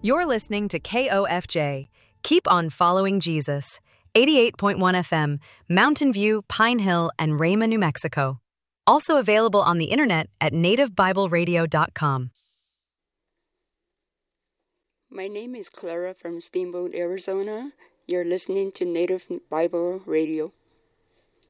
You're listening to KOFJ. Keep on following Jesus. 88.1 FM, Mountain View, Pine Hill, and Rama, New Mexico. Also available on the internet at nativebibleradio.com. My name is Clara from Steamboat, Arizona. You're listening to Native Bible Radio.